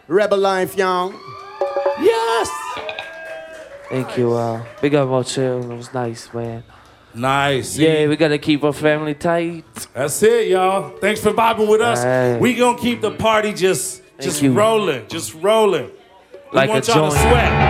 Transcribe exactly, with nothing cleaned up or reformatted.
Rebel life, y'all. Yes. Thank you. Uh, big up Motel. It was nice, man. Nice. Yeah, we gotta keep our family tight. That's it, y'all. Thanks for vibing with us. Right. We gonna keep the party just, just you. rolling, just rolling. We Like want a y'all to joint. sweat.